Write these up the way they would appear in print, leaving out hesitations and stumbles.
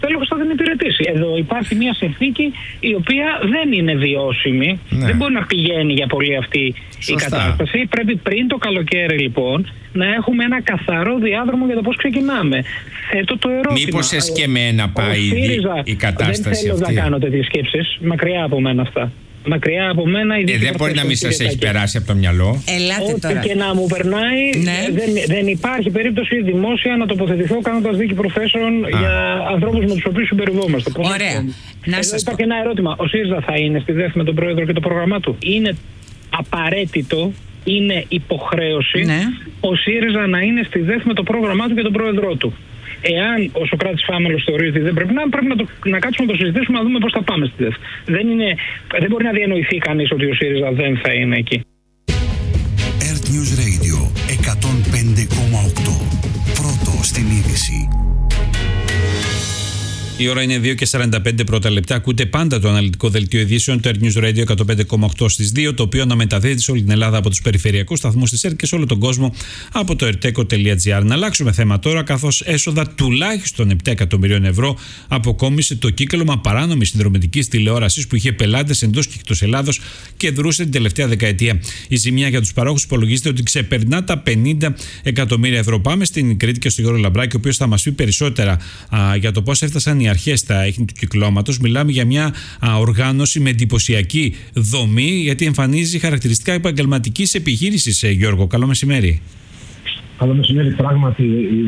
τέλος θα δεν υπηρετήσει. Εδώ υπάρχει μια συνθήκη η οποία δεν είναι βιώσιμη. Ναι. Δεν μπορεί να πηγαίνει για πολύ αυτή η κατάσταση. Πρέπει πριν το καλοκαίρι λοιπόν να έχουμε ένα καθαρό διάδρομο για το πώς ξεκινάμε. Θέτω το ερώτημα. Μήπως εσκεμμένα πάει η κατάσταση δεν θέλω αυτή. να κάνω τέτοιες σκέψεις. Μακριά από μένα αυτά. Μακριά από μένα. Δεν μπορεί να μην σας έχει περάσει από το μυαλό. Ελάτε τώρα. Ό,τι και να μου περνάει, δεν υπάρχει περίπτωση δημόσια να τοποθετηθώ κάνοντας δίκη προθέσεων για ανθρώπους με τους οποίους συμπεριβόμαστε. Ωραία. Υπάρχει ένα ερώτημα. Ο ΣΥΡΙΖΑ θα είναι στη ΔΕΘ με τον πρόεδρο και το πρόγραμμά του? Είναι απαραίτητο, είναι υποχρέωση ο ΣΥΡΙΖΑ να είναι στη ΔΕΘ με το πρόγραμμά του και τον πρόεδρό του. Εάν ο Σωκράτης Φάμελος θεωρεί ότι δεν πρέπει να κάτσουμε να το συζητήσουμε, να δούμε πώς θα πάμε στη ΔΕΘ. Δεν μπορεί να διανοηθεί κανείς ότι ο ΣΥΡΙΖΑ δεν θα είναι εκεί. Earth News Radio 105,8. Πρώτο στην είδηση. Η ώρα είναι 2:45 πρώτα λεπτά. Ακούτε πάντα το αναλυτικό δελτίο ειδήσεων του Earth News Radio 105,8 στις 2, το οποίο αναμεταδίδεται σε όλη την Ελλάδα από τους περιφερειακούς σταθμούς της ΕΡΤ και σε όλο τον κόσμο από το erteco.gr. Να αλλάξουμε θέμα τώρα, καθώς έσοδα τουλάχιστον 7 εκατομμυρίων ευρώ αποκόμισε το κύκλωμα παράνομης συνδρομητικής τηλεόρασης που είχε πελάτες εντός και εκτός Ελλάδος και δρούσε την τελευταία δεκαετία. Η ζημιά για τους παρόχους υπολογίζεται ότι ξεπερνά τα 50 εκατομμύρια ευρώ. Πάμε στην Κρήτη και στον Γιώργο Λαμπράκη, ο οποίος θα μας πει περισσότερα για το πώς έφτασαν οι αρχές στα ίχνη του κυκλώματος. Μιλάμε για μια οργάνωση με εντυπωσιακή δομή, γιατί εμφανίζει χαρακτηριστικά επαγγελματικής επιχείρησης. Γιώργο, καλό μεσημέρι. Καλό μεσημέρι. Πράγματι,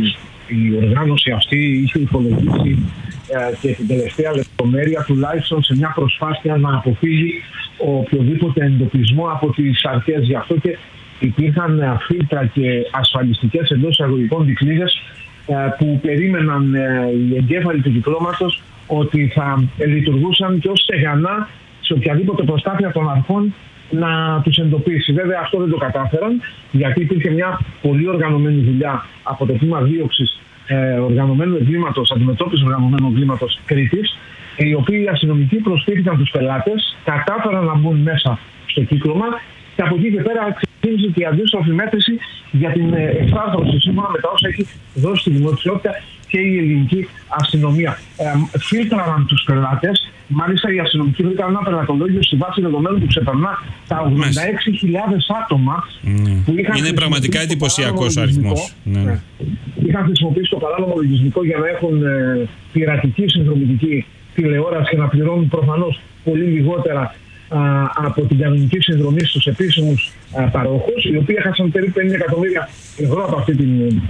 η οργάνωση αυτή είχε υπολογίσει και την τελευταία λεπτομέρεια, τουλάχιστον σε μια προσπάθεια να αποφύγει οποιοδήποτε εντοπισμό από τις αρχές. Γι' αυτό και υπήρχαν φίλτρα και ασφαλιστικές εντός εισαγωγικών δικλείδες που περίμεναν οι εγκέφαλοι του κυκλώματος ότι θα λειτουργούσαν και ως στεγανά σε οποιαδήποτε προσπάθεια των αρχών να τους εντοπίσει. Βέβαια αυτό δεν το κατάφεραν, γιατί υπήρχε μια πολύ οργανωμένη δουλειά από το τμήμα δίωξης οργανωμένου εγκλήματος, αντιμετώπισης οργανωμένου εγκλήματος Κρήτης, οι οποίοι αστυνομικοί προσφύγηκαν τους πελάτες, κατάφεραν να μπουν μέσα στο κύκλωμα και από εκεί και πέρα ξεκίνησε και η αντίστροφη μέτρηση για την εξάρθρωση σύμφωνα με τα όσα έχει δώσει στη δημοσιότητα και η ελληνική αστυνομία. Φίλτραραν τους πελάτες. Μάλιστα οι αστυνομικοί βρήκαν ένα πελατολόγιο στη βάση δεδομένων που ξεπερνά τα 86.000 άτομα που είχαν. Είναι πραγματικά εντυπωσιακός αριθμός. Είχαν χρησιμοποιήσει το παράνομο λογισμικό για να έχουν πειρατική συνδρομητική τηλεόραση και να πληρώνουν προφανώς πολύ λιγότερα από την κανονική συνδρομή στους επίσημους παρόχους, οι οποίοι έχασαν περίπου 50 εκατομμύρια ευρώ από αυτή τη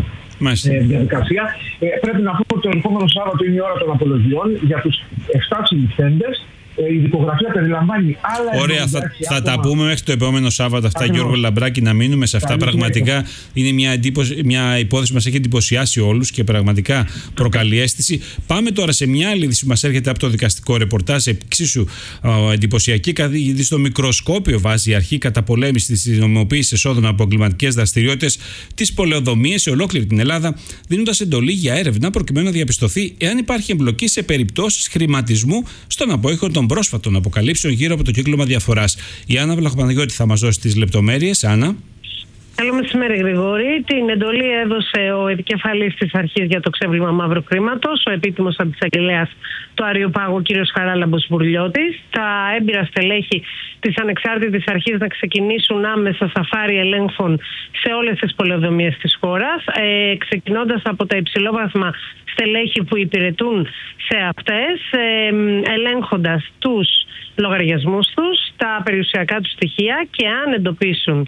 διαδικασία. Πρέπει να πούμε ότι το επόμενο Σάββατο είναι η ώρα των απολογιών για τους 7 συλληφθέντες. Η δικογραφία περιλαμβάνει άλλα. Ωραία, θα τα πούμε μέχρι το επόμενο Σάββατο αυτά, Γιώργο Λαμπράκη, να μείνουμε σε αυτά. Πραγματικά είναι μια υπόθεση που μας έχει εντυπωσιάσει όλους και πραγματικά προκαλεί αίσθηση. Πάμε τώρα σε μια άλλη είδηση που μας έρχεται από το δικαστικό ρεπορτάζ, εξίσου εντυπωσιακή, γιατί στο μικροσκόπιο βάζει η αρχή καταπολέμησης της νομιμοποίησης εσόδων από εγκληματικές δραστηριότητες τις πολεοδομίες σε ολόκληρη την Ελλάδα, δίνοντας εντολή για έρευνα προκειμένου να διαπιστωθεί εάν υπάρχει εμπλοκή σε περιπτώσεις χρηματισμού στον απόϊχο των πρόσφατων αποκαλύψεων γύρω από το κύκλωμα διαφοράς. Η Άννα Βλαχοπαναγιώτη θα μας δώσει τις λεπτομέρειες. Άννα. Καλό μεσημέρι, Γρηγόρη. Την εντολή έδωσε ο επικεφαλής της αρχής για το ξέβλημα μαύρου χρήματος, ο επίτιμος αντισαγγελέας του Αριοπάγου, κ. Χαράλαμπος Μπουρλιώτης. Τα έμπειρα στελέχη της ανεξάρτητης αρχής να ξεκινήσουν άμεσα σαφάρι ελέγχων σε όλες τις πολεοδομίες της χώρας, ξεκινώντας από τα υψηλόβαθμα στελέχη που υπηρετούν σε αυτές, ελέγχοντας τους λογαριασμούς τους, τα περιουσιακά τους στοιχεία και αν εντοπίσουν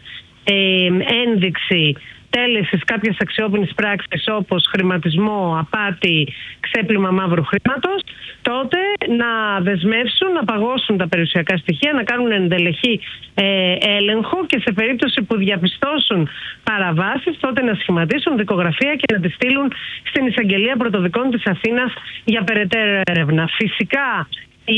ένδειξη τέλεσης κάποιας αξιόπινης πράξης όπως χρηματισμό, απάτη, ξέπλυμα μαύρου χρήματος, τότε να δεσμεύσουν, να παγώσουν τα περιουσιακά στοιχεία, να κάνουν εντελεχή έλεγχο και σε περίπτωση που διαπιστώσουν παραβάσεις, τότε να σχηματίσουν δικογραφία και να τη στείλουν στην Εισαγγελία Πρωτοδικών της Αθήνας για περαιτέρω έρευνα. Φυσικά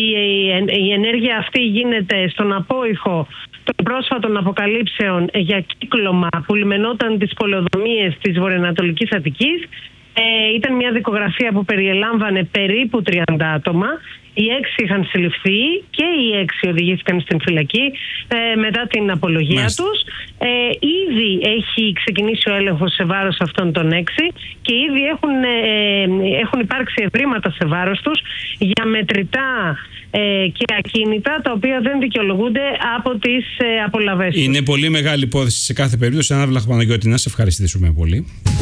η ενέργεια αυτή γίνεται στον απόϊχο των πρόσφατων αποκαλύψεων για κύκλωμα που λιμενόταν τις πολεοδομίες της βορειοανατολικής Αττικής. Ήταν μια δικογραφία που περιελάμβανε περίπου 30 άτομα. Οι 6 είχαν συλληφθεί και οι 6 οδηγήθηκαν στην φυλακή μετά την απολογία τους. Ήδη έχει ξεκινήσει ο έλεγχος σε βάρος αυτών των 6 και ήδη έχουν υπάρξει ευρήματα σε βάρος τους για μετρητά και ακίνητα τα οποία δεν δικαιολογούνται από τις απολαβές τους. Είναι πολύ μεγάλη υπόθεση σε κάθε περίπτωση. Ανά Παναγιώτη, να σε ευχαριστήσουμε πολύ.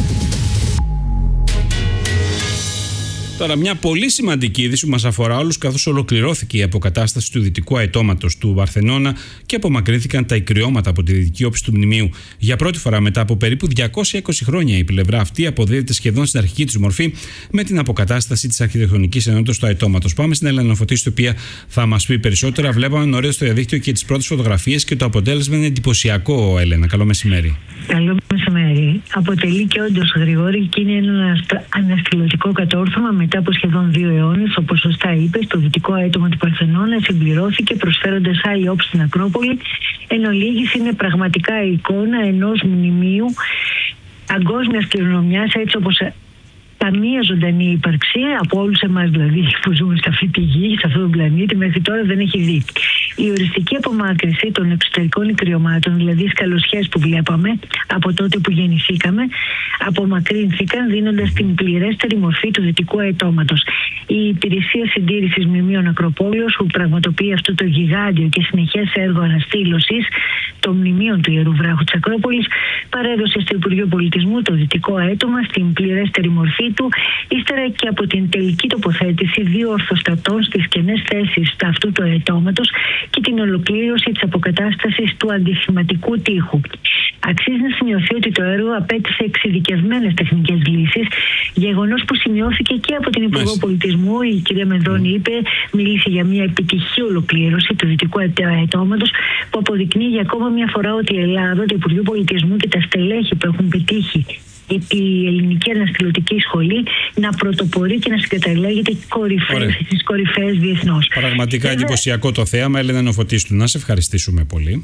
Τώρα, μια πολύ σημαντική είδηση που μας αφορά όλους, καθώς ολοκληρώθηκε η αποκατάσταση του δυτικού αετώματος του Παρθενώνα και απομακρύνθηκαν τα ικριώματα από τη δυτική όψη του μνημείου. Για πρώτη φορά μετά από περίπου 220 χρόνια η πλευρά αυτή αποδίδεται σχεδόν στην αρχική της μορφή με την αποκατάσταση της αρχιτεκτονικής ενότητας του αετώματος. Πάμε στην Έλενα Φωτίστου, η οποία θα μας πει περισσότερα. Βλέπαμε νωρίτερα στο διαδίκτυο και τις πρώτες φωτογραφίες και το αποτέλεσμα είναι εντυπωσιακό, Έλενα. Καλό μεσημέρι. Καλό μεσημέρι. Αποτελεί και όντως, Γρηγόρη, και είναι ένα αναστηλωτικό κατόρθωμα μετά από σχεδόν 2 αιώνες. Όπως σωστά είπες, το δυτικό αέτωμα του Παρθενώνα συμπληρώθηκε προσφέροντας άλλη όψη στην Ακρόπολη. Εν ολίγης, είναι πραγματικά η εικόνα ενός μνημείου παγκόσμιας κληρονομιάς, έτσι όπως καμία ζωντανή ύπαρξη από όλους εμάς δηλαδή που ζούμε σε αυτή τη γη, σε αυτόν τον πλανήτη, μέχρι τώρα δεν έχει δει. Η οριστική απομάκρυνση των εξωτερικών ικριωμάτων, δηλαδή οι σκαλωσιές που βλέπαμε από τότε που γεννηθήκαμε, απομακρύνθηκαν δίνοντας την πληρέστερη μορφή του δυτικού αετώματος. Η Υπηρεσία Συντήρησης Μνημείων Ακροπόλεως, που πραγματοποιεί αυτό το γιγάντιο και συνεχές έργο αναστήλωσης των μνημείων του Ιερού Βράχου της Ακρόπολης, παρέδωσε στο Υπουργείο Πολιτισμού το δυτικό αέτωμα στην πληρέστερη μορφή του, ύστερα και από την τελική τοποθέτηση 2 ορθοστατών στις κενές θέσεις αυτού του αετώματος και την ολοκλήρωση της αποκατάστασης του αντιθυματικού τείχου. Αξίζει να σημειωθεί ότι το έργο απέτησε εξειδικευμένες τεχνικές λύσεις, γεγονός που σημειώθηκε και από την Υπουργό Πολιτισμού. Η κυρία Μενδώνη μίλησε για μια επιτυχή ολοκλήρωση του δυτικού αετώματος, που αποδεικνύει για ακόμα μια φορά ότι η Ελλάδα, το Υπουργείο Πολιτισμού και τα στελέχη που έχουν πετύχει η Ελληνική Αναστηλωτική Σχολή να πρωτοπορεί και να συγκαταλέγεται στις κορυφαίες διεθνώς. Πραγματικά εντυπωσιακό το θέαμα. Έλενα Νοφωτίστου, να σε ευχαριστήσουμε πολύ.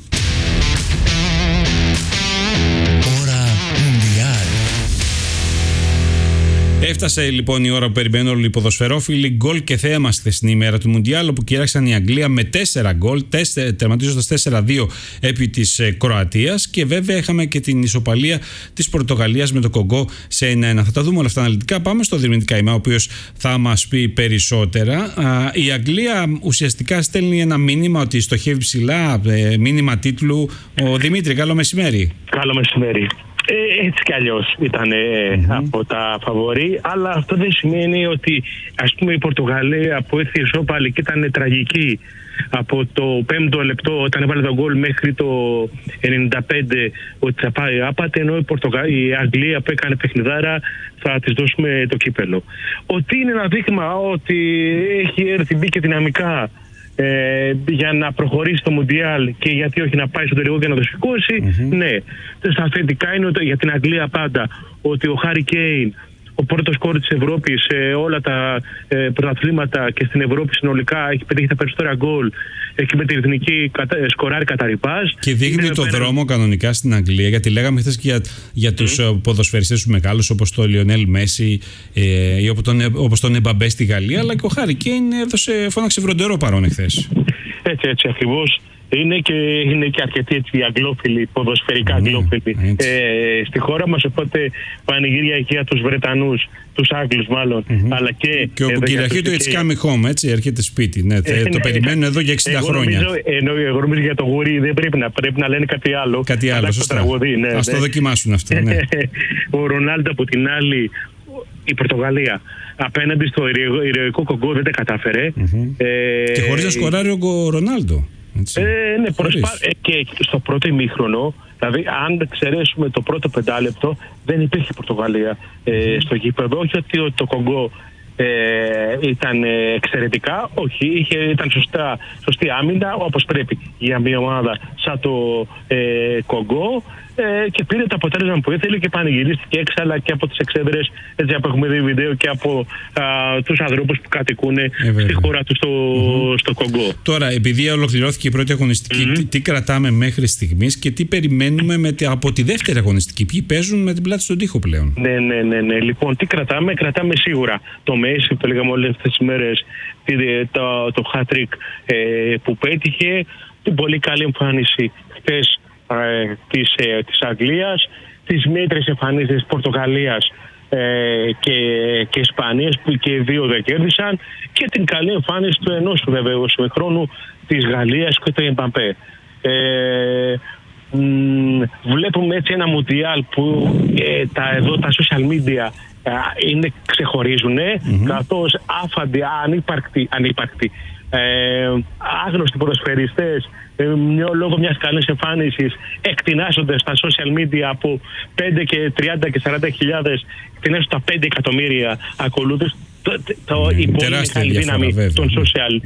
Έφτασε λοιπόν η ώρα που περιμένουν όλοι οι ποδοσφαιρόφιλοι. Γκολ και θέαμα στη χθεσινή ημέρα του Μουντιάλ, όπου κήραξαν η Αγγλία με 4 γκολ, τερματίζοντας 4-2 επί της Κροατίας. Και βέβαια είχαμε και την ισοπαλία της Πορτογαλίας με το Κογκό σε 1-1. Θα τα δούμε όλα αυτά αναλυτικά. Πάμε στο Δημήτρη Καημά, ο οποίος θα μας πει περισσότερα. Η Αγγλία ουσιαστικά στέλνει ένα μήνυμα ότι στοχεύει ψηλά, μήνυμα τίτλου. Ο Δημήτρη, καλό μεσημέρι. Καλό μεσημέρι. Έτσι κι αλλιώς ήταν από τα φαβορί, αλλά αυτό δεν σημαίνει ότι, ας πούμε, η Πορτογαλία που ήρθε ισόπαλη και ήταν τραγική από το 5ο λεπτό όταν έβαλε τον γκολ μέχρι το 95 ότι θα πάει άπατη, ενώ η Αγγλία που έκανε παιχνιδάρα θα της δώσουμε το κύπελο. Ότι είναι ένα δείγμα ότι έχει έρθει, μπήκε δυναμικά για να προχωρήσει στο Μουντιάλ και γιατί όχι να πάει στο τελικό και να το σηκώσει. Ναι. Στα θετικά είναι για την Αγγλία πάντα ότι ο Χάρι Κέιν, ο πρώτος σκόρερ της Ευρώπης σε όλα τα πρωταθλήματα και στην Ευρώπη συνολικά, έχει πετύχει τα περισσότερα γκολ, έχει με την εθνική σκοράρει κατά ρηπάζ. Και δείχνει το δρόμο κανονικά στην Αγγλία, γιατί λέγαμε χθες και για τους ποδοσφαιριστές τους μεγάλους, όπως το Λιονέλ Μέση ή όπως τον Εμπαμπέ στη Γαλλία, αλλά και ο Χάρι Κέιν φώναξε βροντερό παρόν εχθές. Έτσι ακριβώς. Είναι και αρκετοί έτσι αγγλόφιλοι, ποδοσφαιρικά αγγλόφιλοι στη χώρα μας, οπότε πανηγύρια για τους Βρετανούς, τους Άγγλους μάλλον. Αλλά και όπου κυριαρχεί το It's coming home, έτσι, έρχεται σπίτι. Ναι, το περιμένουν εδώ για 60 χρόνια. Εγώ νομίζω για το γουρί δεν πρέπει να λένε κάτι άλλο. Κάτι άλλο, σωστά. Ας το δοκιμάσουν αυτό. Ναι. Ο Ρονάλντο από την άλλη, η Πορτογαλία απέναντι στο ηρωικό Κογκό δεν τα κατάφερε. Και χωρίς να σκοράρει ο Ρονάλντο. Ναι, και στο πρώτο ημίχρονο, δηλαδή αν εξαιρέσουμε το πρώτο 5 λεπτό, δεν υπήρχε Πορτογαλία στο γήπεδο. Όχι ότι το Κογκό ήταν εξαιρετικά, όχι, ήταν σωστή άμυνα όπως πρέπει για μια ομάδα σαν το Κογκό. και πήρε το αποτέλεσμα που ήθελε και πανηγυρίστηκε έξαλα και από τις εξέδρες, έτσι που έχουμε δει βίντεο, και από τους ανθρώπους που κατοικούν στη χώρα του στο Κονγκό. Τώρα, επειδή ολοκληρώθηκε η πρώτη αγωνιστική, τι κρατάμε μέχρι στιγμής και τι περιμένουμε από τη δεύτερη αγωνιστική? Ποιοι παίζουν με την πλάτη στον τοίχο πλέον? Ναι. Λοιπόν, τι κρατάμε? Κρατάμε σίγουρα το Μέση, που λέγαμε όλες αυτές τις μέρες, το hat-trick που πέτυχε, την πολύ καλή εμφάνιση χθες της Αγγλίας, τις μέτρες εμφανίσεις της Πορτογαλίας και Ισπανίας, που και οι δύο δεν κέρδισαν, και την καλή εμφάνιση του ενός βεβαίως ημιχρόνου της Γαλλίας και του Εμπαπέ. Βλέπουμε έτσι ένα μουντιάλ που τα social media ξεχωρίζουν, καθώς άφαντοι, ανύπαρκτοι, άγνωστοι ποδοσφαιριστές λόγω μιας καλής εμφάνισης εκτινάσσονται στα social media από 5 και 30 και 40 χιλιάδες, εκτινάσσονται τα 5 εκατομμύρια ακολούθους. Η πολύ μεγάλη δύναμη των social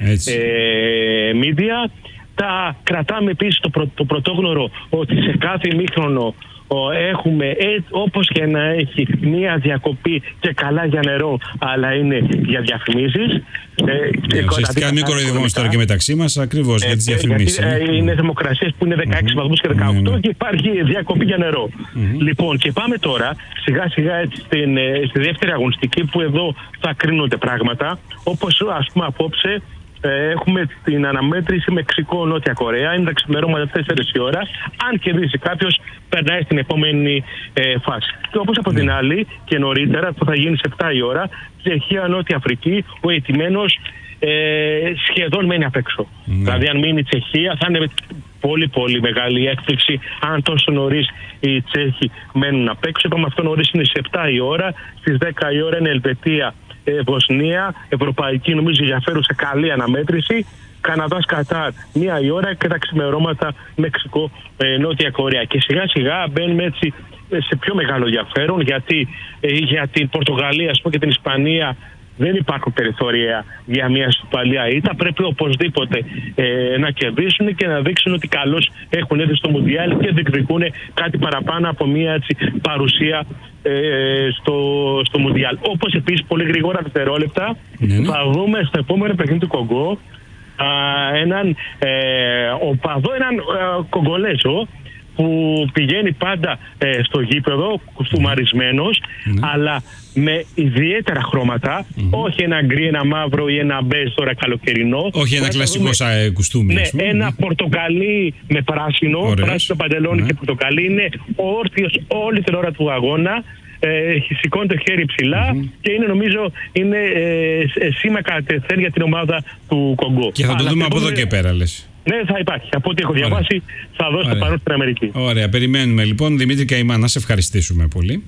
media. Τα κρατάμε επίσης το πρωτόγνωρο ότι σε κάθε ημίχρονο έχουμε, όπως και να έχει, μία διακοπή και καλά για νερό, αλλά είναι για διαφημίσεις. Ουσιαστικά μην κοροϊδευόμαστε τώρα και μεταξύ μας, ακριβώς για τις διαφημίσεις. Είναι δημοκρασίες που είναι 16 βαθμούς και 18 και υπάρχει διακοπή για νερό. Λοιπόν, και πάμε τώρα σιγά σιγά στη δεύτερη αγωνιστική, που εδώ θα κρίνονται πράγματα, όπως ας πούμε απόψε. Έχουμε την αναμέτρηση Μεξικό-Νότια Κορέα. Είναι τα ξημερώματα 4 η ώρα. Αν κερδίσει κάποιος, περνάει στην επόμενη φάση. Και όπως από την άλλη και νωρίτερα, που θα γίνει σε 7 η ώρα, Τσεχία-Νότια Αφρική, ο αιτημένος σχεδόν μένει απ' έξω. Δηλαδή, αν μείνει η Τσεχία, θα είναι πολύ πολύ μεγάλη έκπληξη αν τόσο νωρίς οι Τσέχοι μένουν απ' έξω. Είπαμε αυτό νωρίς είναι σε 7 η ώρα. Στις 10 η ώρα είναι Ελβετία, Βοσνία, ευρωπαϊκή, νομίζω ενδιαφέρουσα, καλή αναμέτρηση. Καναδάς Κατάρ 1 η ώρα, και τα ξημερώματα Μεξικό Νότια Κορέα. Και σιγά σιγά μπαίνουμε έτσι σε πιο μεγάλο ενδιαφέρον, γιατί για την Πορτογαλία, ας πούμε, και την Ισπανία δεν υπάρχουν περιθώρια για μια ισοπαλία ήττα. Πρέπει οπωσδήποτε να κερδίσουν και να δείξουν ότι καλώς έχουν έρθει στο Μουντιάλ και διεκδικούν κάτι παραπάνω από μια έτσι παρουσία στο Μουντιάλ. Όπως επίσης, πολύ γρήγορα δευτερόλεπτα, θα δούμε στο επόμενο παιχνίδι του Κονγκό έναν οπαδό, έναν Κογκολέζο, που πηγαίνει πάντα στο γήπεδο, κουστούμαρισμένος, αλλά με ιδιαίτερα χρώματα, όχι ένα γκρι, ένα μαύρο ή ένα μπέζ τώρα καλοκαιρινό. Όχι ένα κλασικό κουστούμι. Ναι, ένα πορτοκαλί με πράσινο, πράσινο παντελόνι και πορτοκαλί. Είναι όρθιος όλη την ώρα του αγώνα. Σηκώνει το χέρι ψηλά και είναι, νομίζω, είναι σήμα κατευθέν για την ομάδα του Κονγκό. Και θα το δούμε από εδώ και πέρα, λες? Ναι, θα υπάρχει. Από ό,τι έχω διαβάσει, θα δώσει το παρόν στην Αμερική. Ωραία, περιμένουμε λοιπόν. Δημήτρη Καημά, να σε ευχαριστήσουμε πολύ.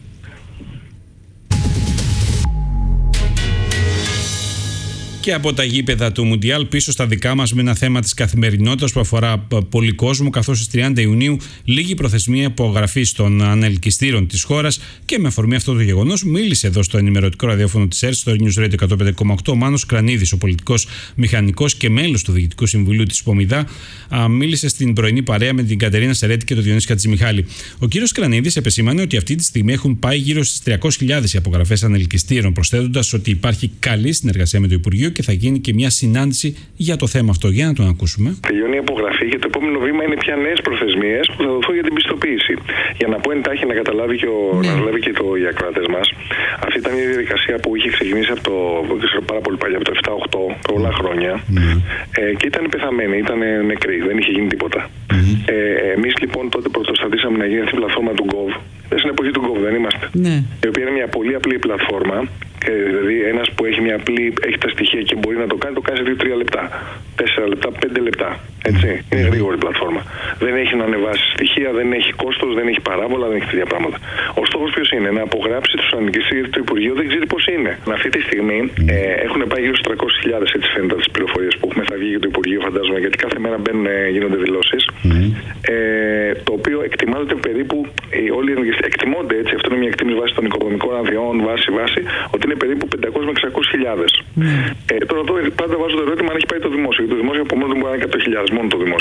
Και από τα γήπεδα του Μουντιάλ πίσω στα δικά μας, με ένα θέμα της καθημερινότητας που αφορά πολύ κόσμο, καθώς στις 30 Ιουνίου λήγει η προθεσμία υπογραφής των ανελκυστήρων της χώρας, και με αφορμή αυτό το γεγονός μίλησε εδώ στο ενημερωτικό ραδιόφωνο της ΕΡΤ, στο News Radio 105,8, ο Μάνος Κρανίδης, ο πολιτικός μηχανικός και μέλος του Διοικητικού Συμβουλίου της Πομιδά, μίλησε στην πρωινή παρέα με την Κατερίνα Σερέτη και τον Διονύση Χατζημιχάλη. Ο κύριος Κρανίδης επεσήμανε ότι αυτή τη στιγμή έχουν πάει γύρω στις 300.000 οι απογραφές ανελκυστήρων, προσθέτοντας ότι υπάρχει καλή συνεργασία με το Υπουργείο και θα γίνει και μια συνάντηση για το θέμα αυτό. Για να τον ακούσουμε. Τελειώνει η απογραφή και το επόμενο βήμα είναι πια νέες προθεσμίες που θα δοθούν για την πιστοποίηση. Για να πω εντάχει, να καταλάβει και οι ακροατές μας, αυτή ήταν μια διαδικασία που είχε ξεκινήσει από πάρα πολύ παλιά, από το 7-8, πολλά χρόνια, και ήταν πεθαμένη, ήταν νεκρή, δεν είχε γίνει τίποτα. Εμείς λοιπόν τότε πρωτοστατήσαμε να γίνει αυτή η πλατφόρμα του Gov. Στην εποχή του Gov δεν είμαστε. Η οποία είναι μια πολύ απλή πλατφόρμα. Δηλαδή, ένας που έχει τα στοιχεία και μπορεί να το κάνει σε 2-3 λεπτά, 4 λεπτά, 5 λεπτά. Έτσι. Είναι γρήγορη πλατφόρμα. Δεν έχει να ανεβάσει στοιχεία, δεν έχει κόστος, δεν έχει παράβολα, δεν έχει τέτοια πράγματα. Ο στόχος ποιος είναι? Να απογράψει τους ανελκυστήρες, γιατί το Υπουργείο δεν ξέρει πώς είναι. Αυτή τη στιγμή έχουν πάει γύρω στους 300.000, έτσι φαίνεται από τις πληροφορίες που έχουμε. Θα βγει για το Υπουργείο, φαντάζομαι, γιατί κάθε μέρα γίνονται δηλώσεις. Το οποίο εκτιμάται περίπου, όλοι εκτιμώνται έτσι, αυτό είναι μια εκτίμηση βάση των οικονομικών αδειών, βάση, ότι είναι περίπου 500 με 600.000. Τώρα εδώ πάντα βάζω το ερώτημα αν έχει πάει το δημόσιο. Γιατί το δημόσιο από μόνο του μπορεί να είναι 100.000, μόνο το δημόσιο.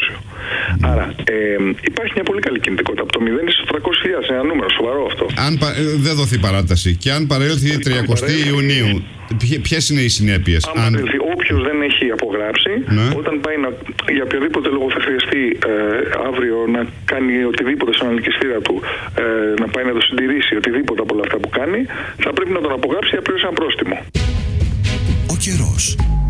Άρα υπάρχει μια πολύ καλή κινητικότητα. Από το 0 στους 300.000, ένα νούμερο σοβαρό αυτό. Αν δεν δοθεί παράταση και αν παρέλθει 30 Ιουνίου, ποιες είναι οι συνέπειες? Όποιος δεν έχει απογράψει, όταν πάει για οποιοδήποτε λόγο θα χρειαστεί αύριο να κάνει οτιδήποτε στον ανελκυστήρα του, να πάει να το συντηρήσει, οτιδήποτε από όλα αυτά που κάνει, θα πρέπει να τον απογράψει για πλήρως ένα πρόστιμο. Ο καιρός.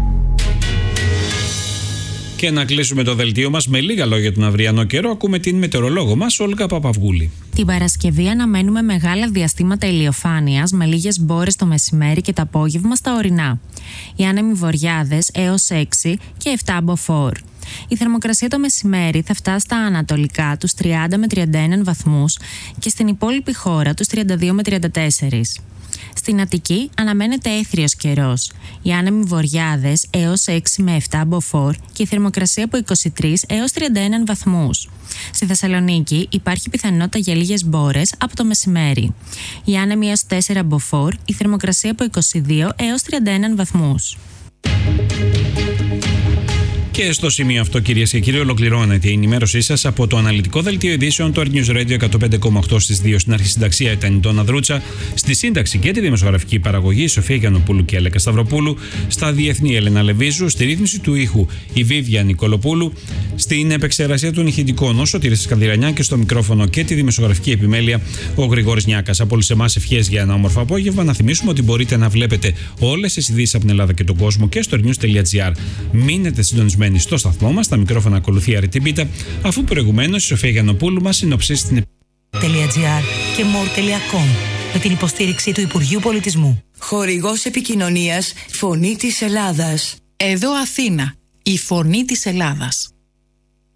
Και να κλείσουμε το δελτίο μας με λίγα λόγια τον αυριανό καιρό. Ακούμε την μετεωρολόγο μας, Όλγα Παπαυγούλη. Την Παρασκευή αναμένουμε μεγάλα διαστήματα ηλιοφάνειας με λίγες μπόρες το μεσημέρι και το απόγευμα στα ορεινά. Οι άνεμοι βοριάδες έως 6 και 7 μποφόρ. Η θερμοκρασία το μεσημέρι θα φτάσει στα ανατολικά τους 30 με 31 βαθμούς και στην υπόλοιπη χώρα τους 32 με 34. Στην Αττική αναμένεται έθριος καιρός. Οι άνεμοι βοριάδες έως 6 με 7 μποφόρ και η θερμοκρασία από 23 έως 31 βαθμούς. Στη Θεσσαλονίκη υπάρχει πιθανότητα για λίγες μπόρες από το μεσημέρι. Οι άνεμοι έως 4 μποφόρ, η θερμοκρασία από 22 έως 31 βαθμούς. Και στο σημείο αυτό, κυρίες και κύριοι, ολοκληρώνεται η ενημέρωσή σας από το αναλυτικό δελτίο ειδήσεων του Earth News Radio 105,8 στις 2. Στην αρχισυνταξία ήταν η Ντόνα Δρούτσα, στη σύνταξη και τη δημοσιογραφική παραγωγή η Σοφία Γιαννοπούλου και η Αλέκα Σταυροπούλου, στα διεθνή Έλενα Λεβίζου, στη ρύθμιση του ήχου η Βίβια Νικολοπούλου, στην επεξεργασία των ηχητικών ο Σωτήρης Σκανδυρανιά και στο μικρόφωνο και τη δημοσιογραφική επιμέλεια ο Γρηγόρης Νιάκας. Από όλους εμάς ευχές για ένα όμορφο απόγευμα. Να θυμίσουμε ότι μπορείτε να βλέπετε όλες τις ειδήσεις από την Ελλάδα και τον κόσμο και στο news.gr. Μείνετε συντονισμένοι στο σταθμό μας, τα μικρόφωνα ακολουθεί Αρετή Πίτα, αφού προηγουμένως η Σοφία Γιαννοπούλου μας συνοψίσει την .gr και more.com με την υποστήριξη του Υπουργείου Πολιτισμού. Χορηγός επικοινωνίας Φωνή της Ελλάδας. Εδώ Αθήνα, η Φωνή της Ελλάδας.